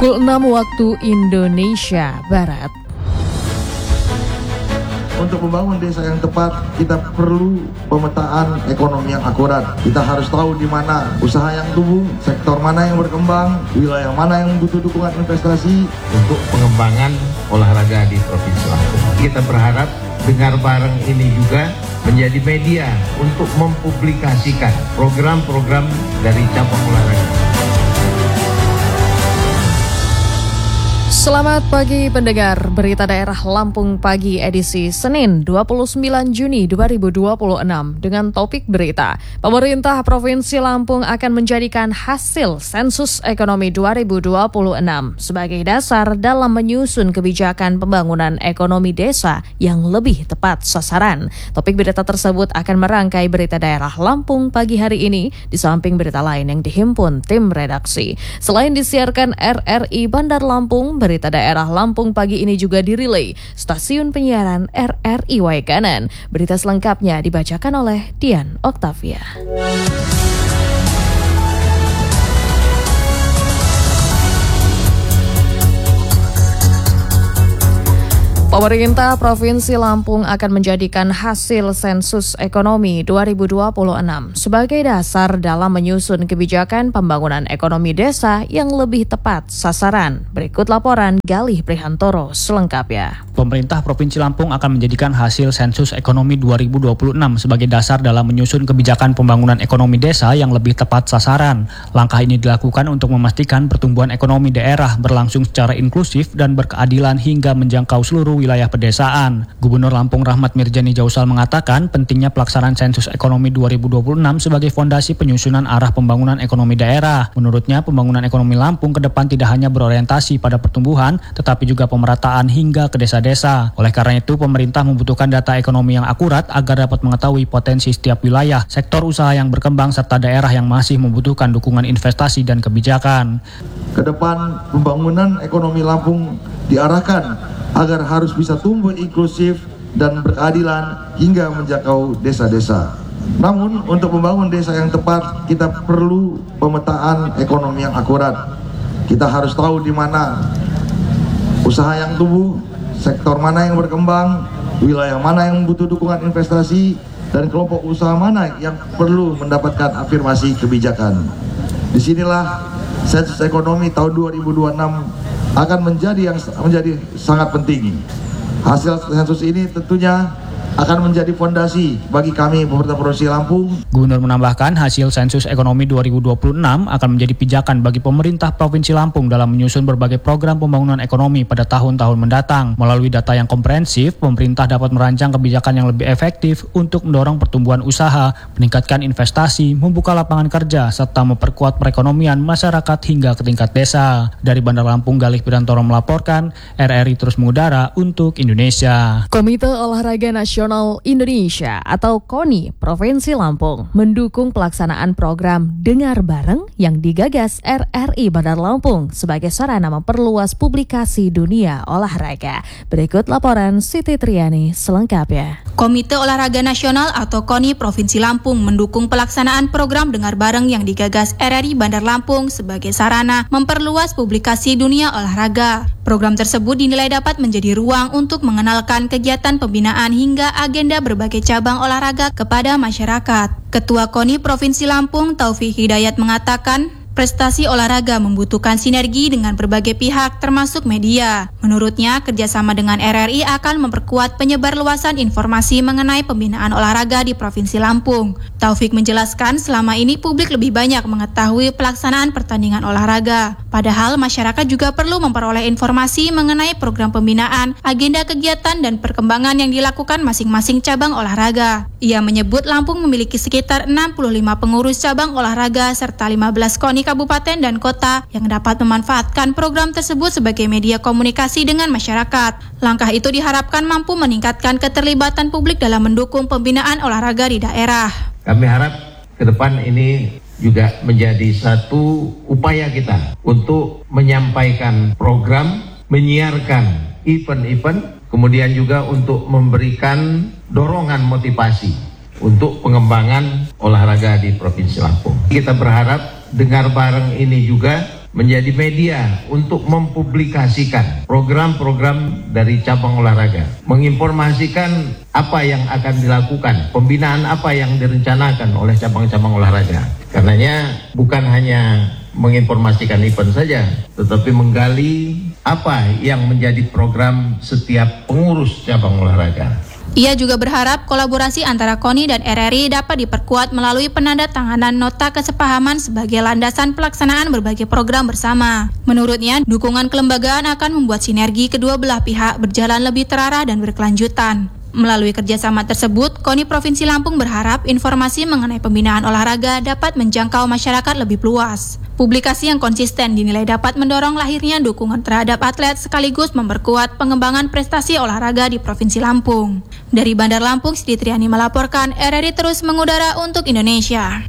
Pukul 6 waktu Indonesia Barat. Untuk membangun desa yang tepat, kita perlu pemetaan ekonomi yang akurat. Kita harus tahu di mana usaha yang tumbuh, sektor mana yang berkembang, wilayah mana yang butuh dukungan investasi. Untuk pengembangan olahraga di Provinsi Lampung, kita berharap Dengar Bareng ini juga menjadi media untuk mempublikasikan program-program dari cabang olahraga. Selamat pagi pendengar, berita daerah Lampung pagi edisi Senin 29 Juni 2026 dengan topik berita. Pemerintah Provinsi Lampung akan menjadikan hasil sensus ekonomi 2026 sebagai dasar dalam menyusun kebijakan pembangunan ekonomi desa yang lebih tepat sasaran. Topik berita tersebut akan merangkai berita daerah Lampung pagi hari ini di samping berita lain yang dihimpun tim redaksi. Selain disiarkan RRI Bandar Lampung, berita daerah Lampung pagi ini juga direlay stasiun penyiaran RRI Waikanan. Berita selengkapnya dibacakan oleh Dian Oktavia. Pemerintah Provinsi Lampung akan menjadikan hasil sensus ekonomi 2026 sebagai dasar dalam menyusun kebijakan pembangunan ekonomi desa yang lebih tepat sasaran. Berikut laporan Galih Prihantoro selengkapnya. Pemerintah Provinsi Lampung akan menjadikan hasil sensus ekonomi 2026 sebagai dasar dalam menyusun kebijakan pembangunan ekonomi desa yang lebih tepat sasaran. Langkah ini dilakukan untuk memastikan pertumbuhan ekonomi daerah berlangsung secara inklusif dan berkeadilan hingga menjangkau seluruh wilayah pedesaan. Gubernur Lampung Rahmat Mirjani Jausal mengatakan pentingnya pelaksanaan sensus ekonomi 2026 sebagai fondasi penyusunan arah pembangunan ekonomi daerah. Menurutnya, pembangunan ekonomi Lampung ke depan tidak hanya berorientasi pada pertumbuhan, tetapi juga pemerataan hingga ke desa-desa. Oleh karena itu, pemerintah membutuhkan data ekonomi yang akurat agar dapat mengetahui potensi setiap wilayah, sektor usaha yang berkembang, serta daerah yang masih membutuhkan dukungan investasi dan kebijakan. Ke depan, pembangunan ekonomi Lampung diarahkan agar harus bisa tumbuh inklusif dan berkeadilan hingga menjangkau desa-desa. Namun, untuk membangun desa yang tepat, kita perlu pemetaan ekonomi yang akurat. Kita harus tahu di mana usaha yang tumbuh, sektor mana yang berkembang, wilayah mana yang butuh dukungan investasi, dan kelompok usaha mana yang perlu mendapatkan afirmasi kebijakan. Disinilah sensus ekonomi tahun 2026 akan menjadi sangat penting. Hasil sensus ini tentunya akan menjadi fondasi bagi kami pemerintah Provinsi Lampung. Gubernur menambahkan hasil sensus ekonomi 2026 akan menjadi pijakan bagi pemerintah Provinsi Lampung dalam menyusun berbagai program pembangunan ekonomi pada tahun-tahun mendatang. Melalui data yang komprehensif, pemerintah dapat merancang kebijakan yang lebih efektif untuk mendorong pertumbuhan usaha, meningkatkan investasi, membuka lapangan kerja, serta memperkuat perekonomian masyarakat hingga ke tingkat desa. Dari Bandar Lampung, Galih Prihantoro melaporkan, RRI terus mengudara untuk Indonesia. Komite Olahraga Nasional Indonesia atau KONI Provinsi Lampung mendukung pelaksanaan program Dengar Bareng yang digagas RRI Bandar Lampung sebagai sarana memperluas publikasi dunia olahraga. Berikut laporan Siti Triani selengkapnya. Komite Olahraga Nasional atau KONI Provinsi Lampung mendukung pelaksanaan program Dengar Bareng yang digagas RRI Bandar Lampung sebagai sarana memperluas publikasi dunia olahraga. Program tersebut dinilai dapat menjadi ruang untuk mengenalkan kegiatan pembinaan hingga agenda berbagai cabang olahraga kepada masyarakat. Ketua KONI Provinsi Lampung, Taufik Hidayat mengatakan, prestasi olahraga membutuhkan sinergi dengan berbagai pihak termasuk media. Menurutnya, kerjasama dengan RRI akan memperkuat penyebarluasan informasi mengenai pembinaan olahraga di Provinsi Lampung. Taufik menjelaskan selama ini publik lebih banyak mengetahui pelaksanaan pertandingan olahraga. Padahal masyarakat juga perlu memperoleh informasi mengenai program pembinaan, agenda kegiatan dan perkembangan yang dilakukan masing-masing cabang olahraga. Ia menyebut Lampung memiliki sekitar 65 pengurus cabang olahraga serta 15 KONI kabupaten dan kota yang dapat memanfaatkan program tersebut sebagai media komunikasi dengan masyarakat. Langkah itu diharapkan mampu meningkatkan keterlibatan publik dalam mendukung pembinaan olahraga di daerah. Kami harap ke depan ini juga menjadi satu upaya kita untuk menyampaikan program, menyiarkan event-event, kemudian juga untuk memberikan dorongan motivasi untuk pengembangan olahraga di Provinsi Lampung. Kita berharap Dengar Bareng ini juga menjadi media untuk mempublikasikan program-program dari cabang olahraga, menginformasikan apa yang akan dilakukan, pembinaan apa yang direncanakan oleh cabang-cabang olahraga. Karenanya bukan hanya menginformasikan event saja, tetapi menggali apa yang menjadi program setiap pengurus cabang olahraga. Ia juga berharap kolaborasi antara KONI dan RRI dapat diperkuat melalui penandatanganan nota kesepahaman sebagai landasan pelaksanaan berbagai program bersama. Menurutnya, dukungan kelembagaan akan membuat sinergi kedua belah pihak berjalan lebih terarah dan berkelanjutan. Melalui kerjasama tersebut, KONI Provinsi Lampung berharap informasi mengenai pembinaan olahraga dapat menjangkau masyarakat lebih luas. Publikasi yang konsisten dinilai dapat mendorong lahirnya dukungan terhadap atlet sekaligus memperkuat pengembangan prestasi olahraga di Provinsi Lampung. Dari Bandar Lampung, Siti Triani melaporkan, RRI terus mengudara untuk Indonesia.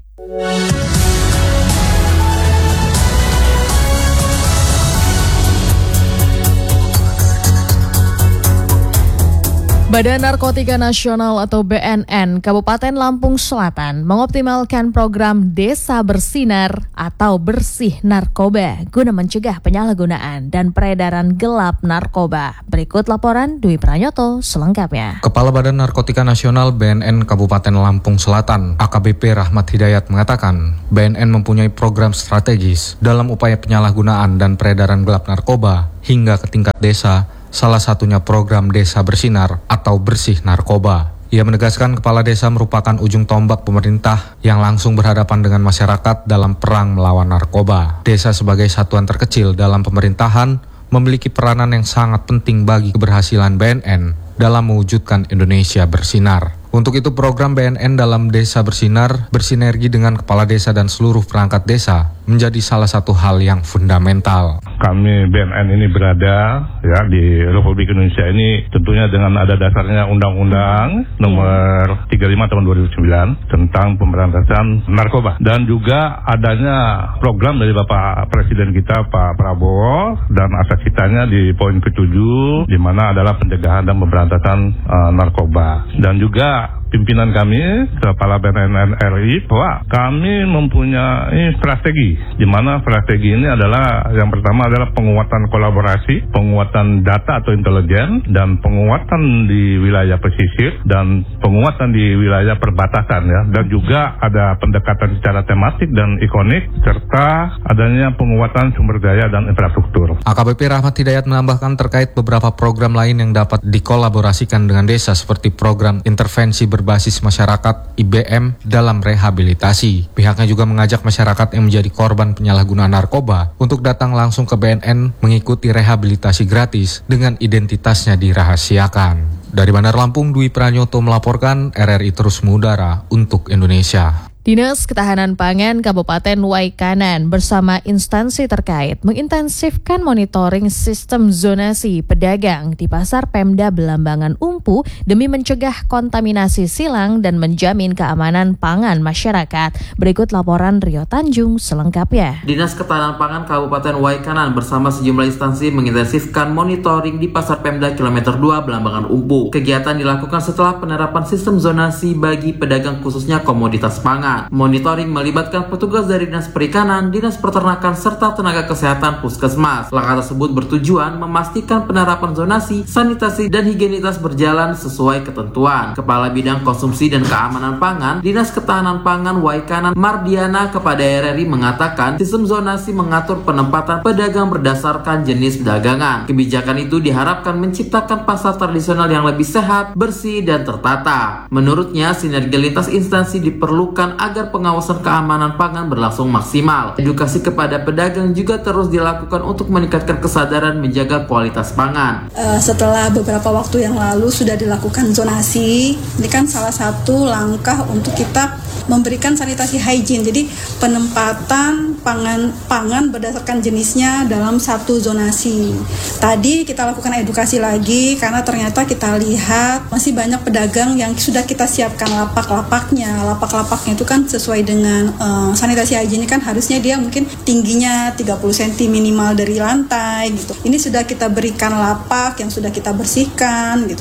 Badan Narkotika Nasional atau BNN Kabupaten Lampung Selatan mengoptimalkan program Desa Bersinar atau Bersih Narkoba guna mencegah penyalahgunaan dan peredaran gelap narkoba. Berikut laporan Dwi Pranyoto selengkapnya. Kepala Badan Narkotika Nasional BNN Kabupaten Lampung Selatan, AKBP Rahmat Hidayat mengatakan, BNN mempunyai program strategis dalam upaya penyalahgunaan dan peredaran gelap narkoba hingga ke tingkat desa. Salah satunya program Desa Bersinar atau Bersih Narkoba. Ia menegaskan kepala desa merupakan ujung tombak pemerintah yang langsung berhadapan dengan masyarakat dalam perang melawan narkoba. Desa sebagai satuan terkecil dalam pemerintahan memiliki peranan yang sangat penting bagi keberhasilan BNN dalam mewujudkan Indonesia bersinar. Untuk itu program BNN dalam Desa Bersinar bersinergi dengan kepala desa dan seluruh perangkat desa menjadi salah satu hal yang fundamental. Kami BNN ini berada di Republik Indonesia ini tentunya dengan ada dasarnya Undang-Undang nomor 35 tahun 2009 tentang pemberantasan narkoba, dan juga adanya program dari Bapak Presiden kita Pak Prabowo dan asasitanya di poin ke-7 di mana adalah pencegahan dan pemberantasan narkoba, dan juga pimpinan kami, Kepala BNN RI, bahwa kami mempunyai strategi, di mana strategi ini adalah yang pertama adalah penguatan kolaborasi, penguatan data atau intelijen, dan penguatan di wilayah pesisir, dan penguatan di wilayah perbatasan dan juga ada pendekatan secara tematik dan ikonik, serta adanya penguatan sumber daya dan infrastruktur. AKBP Rahmat Hidayat menambahkan terkait beberapa program lain yang dapat dikolaborasikan dengan desa seperti program intervensi berbasis masyarakat IBM dalam rehabilitasi. Pihaknya juga mengajak masyarakat yang menjadi korban penyalahgunaan narkoba untuk datang langsung ke BNN mengikuti rehabilitasi gratis dengan identitasnya dirahasiakan. Dari Bandar Lampung, Dwi Pranyoto melaporkan, RRI terus mengudara untuk Indonesia. Dinas Ketahanan Pangan Kabupaten Waikanan bersama instansi terkait mengintensifkan monitoring sistem zonasi pedagang di Pasar Pemda Belambangan Umpu demi mencegah kontaminasi silang dan menjamin keamanan pangan masyarakat. Berikut laporan Rio Tanjung selengkapnya. Dinas Ketahanan Pangan Kabupaten Waikanan bersama sejumlah instansi mengintensifkan monitoring di Pasar Pemda Kilometer 2 Belambangan Umpu. Kegiatan dilakukan setelah penerapan sistem zonasi bagi pedagang khususnya komoditas pangan. Monitoring melibatkan petugas dari Dinas Perikanan, Dinas Peternakan, serta tenaga kesehatan Puskesmas. Langkah tersebut bertujuan memastikan penerapan zonasi, sanitasi, dan higienitas berjalan sesuai ketentuan. Kepala Bidang Konsumsi dan Keamanan Pangan, Dinas Ketahanan Pangan Waikanan, Mardiana kepada RRI mengatakan sistem zonasi mengatur penempatan pedagang berdasarkan jenis dagangan. Kebijakan itu diharapkan menciptakan pasar tradisional yang lebih sehat, bersih, dan tertata. Menurutnya, sinergi lintas instansi diperlukan agar pengawasan keamanan pangan berlangsung maksimal. Edukasi kepada pedagang juga terus dilakukan untuk meningkatkan kesadaran menjaga kualitas pangan. Setelah beberapa waktu yang lalu sudah dilakukan zonasi, ini kan salah satu langkah untuk kita memberikan sanitasi hygiene. Jadi penempatan pangan berdasarkan jenisnya dalam satu zonasi. Tadi kita lakukan edukasi lagi karena ternyata kita lihat masih banyak pedagang yang sudah kita siapkan lapak-lapaknya. Lapak-lapaknya itu kan sesuai dengan sanitasi hygiene kan harusnya dia mungkin tingginya 30 cm minimal dari lantai gitu. Ini sudah kita berikan lapak yang sudah kita bersihkan gitu.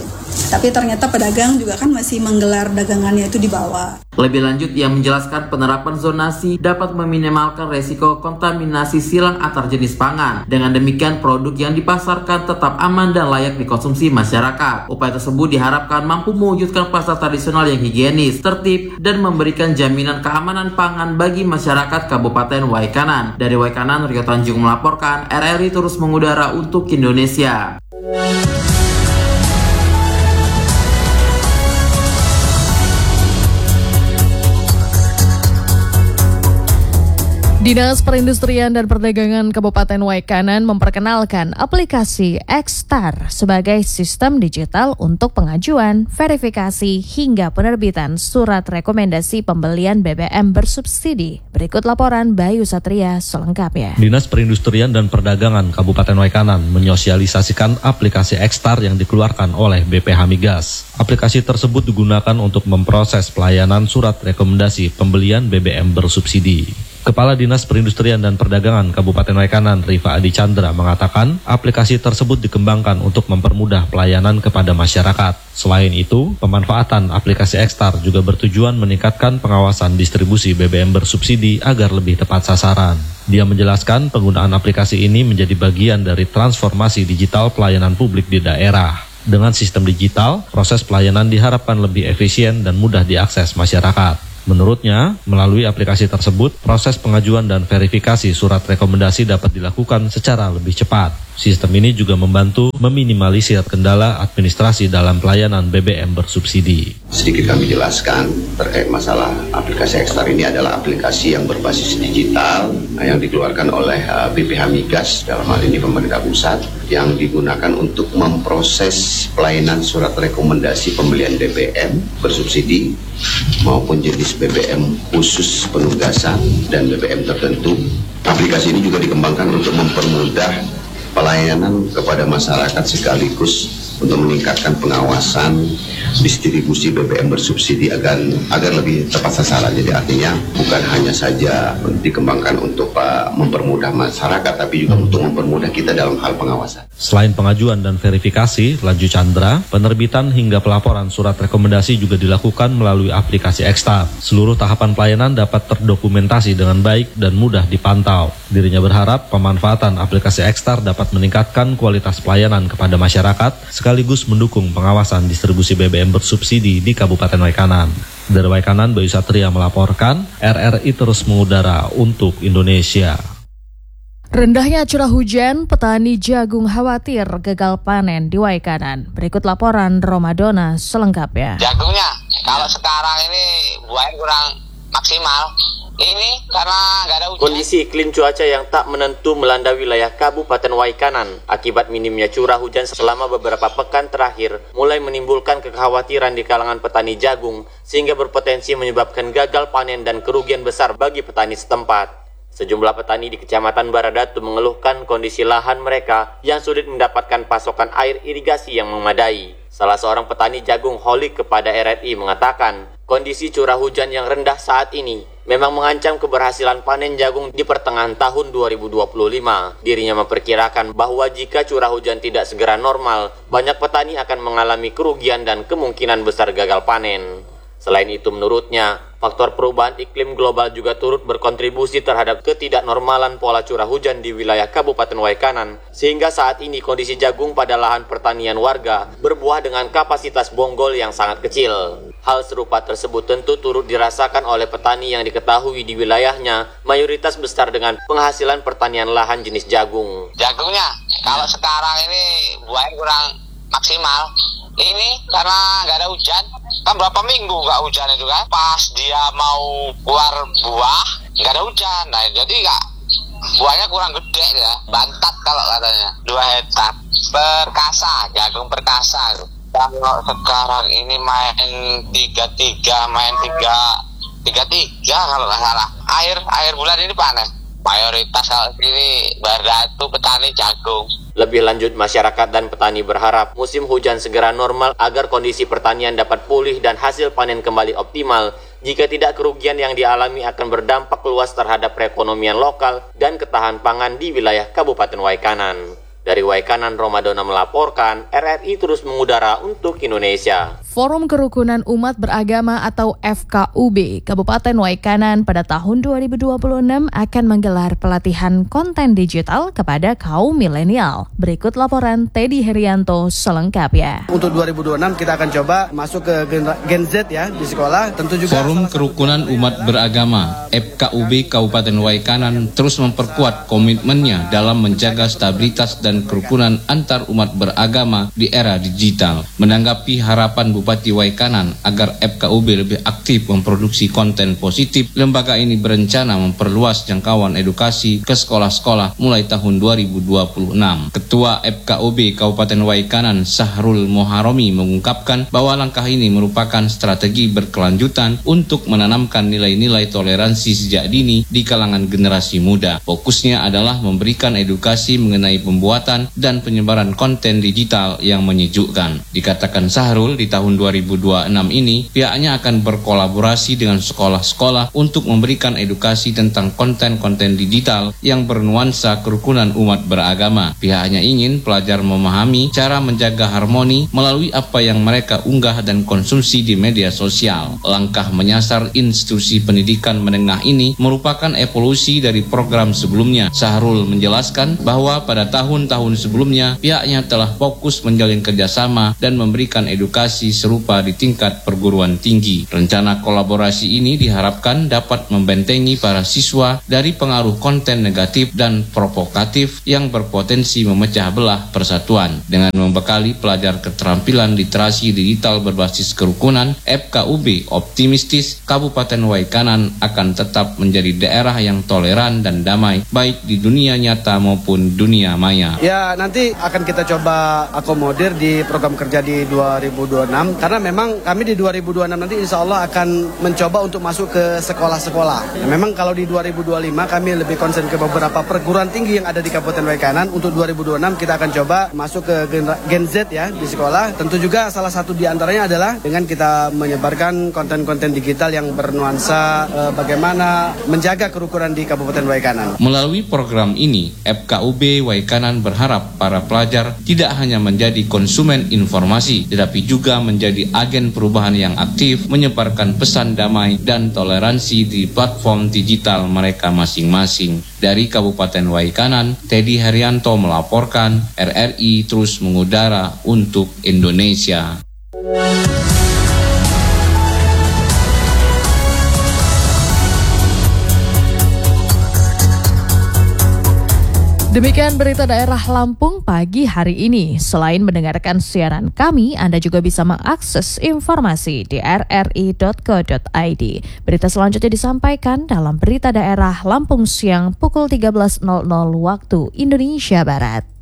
Tapi ternyata pedagang juga kan masih menggelar dagangannya itu di bawah. Lebih lanjut, ia menjelaskan penerapan zonasi dapat meminimalkan resiko kontaminasi silang antar jenis pangan. Dengan demikian, produk yang dipasarkan tetap aman dan layak dikonsumsi masyarakat. Upaya tersebut diharapkan mampu mewujudkan pasar tradisional yang higienis, tertib, dan memberikan jaminan keamanan pangan bagi masyarakat Kabupaten Waikanan. Dari Waikanan, Rio Tanjung melaporkan, RRI terus mengudara untuk Indonesia. Dinas Perindustrian dan Perdagangan Kabupaten Waikanan memperkenalkan aplikasi Xstar sebagai sistem digital untuk pengajuan, verifikasi, hingga penerbitan surat rekomendasi pembelian BBM bersubsidi. Berikut laporan Bayu Satria selengkapnya. Dinas Perindustrian dan Perdagangan Kabupaten Waikanan menyosialisasikan aplikasi Xstar yang dikeluarkan oleh BPH Migas. Aplikasi tersebut digunakan untuk memproses pelayanan surat rekomendasi pembelian BBM bersubsidi. Kepala Dinas Perindustrian dan Perdagangan Kabupaten Waikanan, Rifa Adi Chandra, mengatakan aplikasi tersebut dikembangkan untuk mempermudah pelayanan kepada masyarakat. Selain itu, pemanfaatan aplikasi Xstar juga bertujuan meningkatkan pengawasan distribusi BBM bersubsidi agar lebih tepat sasaran. Dia menjelaskan penggunaan aplikasi ini menjadi bagian dari transformasi digital pelayanan publik di daerah. Dengan sistem digital, proses pelayanan diharapkan lebih efisien dan mudah diakses masyarakat. Menurutnya, melalui aplikasi tersebut, proses pengajuan dan verifikasi surat rekomendasi dapat dilakukan secara lebih cepat. Sistem ini juga membantu meminimalisir kendala administrasi dalam pelayanan BBM bersubsidi. Sedikit kami jelaskan terkait masalah aplikasi Xstar ini adalah aplikasi yang berbasis digital yang dikeluarkan oleh BPH Migas, dalam hal ini pemerintah pusat, yang digunakan untuk memproses pelayanan surat rekomendasi pembelian BBM bersubsidi maupun jenis BBM khusus penugasan dan BBM tertentu. Aplikasi ini juga dikembangkan untuk mempermudah pelayanan kepada masyarakat sekaligus untuk meningkatkan pengawasan distribusi BBM bersubsidi agar lebih tepat sasaran. Jadi artinya bukan hanya saja dikembangkan untuk mempermudah masyarakat, tapi juga untuk mempermudah kita dalam hal pengawasan. Selain pengajuan dan verifikasi, laju Chandra, penerbitan hingga pelaporan surat rekomendasi juga dilakukan melalui aplikasi Xstar. Seluruh tahapan pelayanan dapat terdokumentasi dengan baik dan mudah dipantau. Dirinya berharap pemanfaatan aplikasi Xstar dapat meningkatkan kualitas pelayanan kepada masyarakat, sekaligus mendukung pengawasan distribusi BBM bersubsidi di Kabupaten Waikanan. Dari Waikanan, Bayu Satria melaporkan, RRI terus mengudara untuk Indonesia. Rendahnya curah hujan, petani jagung khawatir gagal panen di Waikanan. Berikut laporan Romadona selengkapnya. Jagungnya, kalau sekarang ini buahnya kurang maksimal. Ini karena nggak ada hujan. Kondisi iklim cuaca yang tak menentu melanda wilayah Kabupaten Waikanan akibat minimnya curah hujan selama beberapa pekan terakhir mulai menimbulkan kekhawatiran di kalangan petani jagung sehingga berpotensi menyebabkan gagal panen dan kerugian besar bagi petani setempat. Sejumlah petani di Kecamatan Baradatu mengeluhkan kondisi lahan mereka yang sulit mendapatkan pasokan air irigasi yang memadai. Salah seorang petani jagung Holik kepada RRI mengatakan, kondisi curah hujan yang rendah saat ini memang mengancam keberhasilan panen jagung di pertengahan tahun 2025. Dirinya memperkirakan bahwa jika curah hujan tidak segera normal, banyak petani akan mengalami kerugian dan kemungkinan besar gagal panen. Selain itu, menurutnya, faktor perubahan iklim global juga turut berkontribusi terhadap ketidaknormalan pola curah hujan di wilayah Kabupaten Waikanan, sehingga saat ini kondisi jagung pada lahan pertanian warga berbuah dengan kapasitas bonggol yang sangat kecil. Hal serupa tersebut tentu turut dirasakan oleh petani yang diketahui di wilayahnya mayoritas besar dengan penghasilan pertanian lahan jenis jagung. Jagungnya, kalau sekarang ini buahnya kurang maksimal. Ini karena nggak ada hujan, kan berapa minggu nggak hujan itu kan, pas dia mau keluar buah nggak ada hujan, nah jadi nggak, buahnya kurang gede ya, bantat kalau katanya, 2 hektar, perkasa, jagung perkasa. Kalau sekarang ini main 3-3, main 3-3 kalau nggak salah, akhir bulan ini panen. Mayoritas kalau ini Baradatu petani jagung. Lebih lanjut, masyarakat dan petani berharap musim hujan segera normal agar kondisi pertanian dapat pulih dan hasil panen kembali optimal. Jika tidak, kerugian yang dialami akan berdampak luas terhadap perekonomian lokal dan ketahanan pangan di wilayah Kabupaten Waikanan. Dari Waikanan, Romadona melaporkan, RRI terus mengudara untuk Indonesia. Forum Kerukunan Umat Beragama atau FKUB Kabupaten Waikanan pada tahun 2026 akan menggelar pelatihan konten digital kepada kaum milenial. Berikut laporan Teddy Herianto selengkapnya. Untuk 2026 kita akan coba masuk ke Gen Z ya di sekolah. Tentu juga Forum Kerukunan Umat Beragama FKUB Kabupaten Waikanan terus memperkuat komitmennya dalam menjaga stabilitas dan kerukunan antar umat beragama di era digital. Menanggapi harapan Bupati Waikanan agar FKUB lebih aktif memproduksi konten positif, lembaga ini berencana memperluas jangkauan edukasi ke sekolah-sekolah mulai tahun 2026. Ketua FKUB Kabupaten Waikanan Sahrul Moharomi mengungkapkan bahwa langkah ini merupakan strategi berkelanjutan untuk menanamkan nilai-nilai toleransi sejak dini di kalangan generasi muda. Fokusnya adalah memberikan edukasi mengenai pembuatan dan penyebaran konten digital yang menyejukkan. Dikatakan Sahrul, di tahun 2026 ini pihaknya akan berkolaborasi dengan sekolah-sekolah untuk memberikan edukasi tentang konten-konten digital yang bernuansa kerukunan umat beragama. Pihaknya ingin pelajar memahami cara menjaga harmoni melalui apa yang mereka unggah dan konsumsi di media sosial. Langkah menyasar institusi pendidikan menengah ini merupakan evolusi dari program sebelumnya. Sahrul menjelaskan bahwa pada tahun-tahun sebelumnya pihaknya telah fokus menjalin kerjasama dan memberikan edukasi serupa di tingkat perguruan tinggi. Rencana kolaborasi ini diharapkan dapat membentengi para siswa dari pengaruh konten negatif dan provokatif yang berpotensi memecah belah persatuan. Dengan membekali pelajar keterampilan literasi digital berbasis kerukunan, FKUB optimistis Kabupaten Waikanan akan tetap menjadi daerah yang toleran dan damai baik di dunia nyata maupun dunia maya. Ya, nanti akan kita coba akomodir di program kerja di 2026 karena memang kami di 2026 nanti insya Allah akan mencoba untuk masuk ke sekolah-sekolah. Memang kalau di 2025 kami lebih konsen ke beberapa perguruan tinggi yang ada di Kabupaten Waikanan. Untuk 2026 kita akan coba masuk ke Gen Z ya di sekolah. Tentu juga salah satu di antaranya adalah dengan kita menyebarkan konten-konten digital yang bernuansa bagaimana menjaga kerukunan di Kabupaten Waikanan. Melalui program ini, FKUB Waikanan berharap para pelajar tidak hanya menjadi konsumen informasi, tetapi juga menjadi agen perubahan yang aktif, menyebarkan pesan damai dan toleransi di platform digital mereka masing-masing. Dari Kabupaten Waikanan, Teddy Herianto melaporkan, RRI terus mengudara untuk Indonesia. Demikian berita daerah Lampung pagi hari ini. Selain mendengarkan siaran kami, Anda juga bisa mengakses informasi di rri.co.id. Berita selanjutnya disampaikan dalam berita daerah Lampung siang pukul 13.00 waktu Indonesia Barat.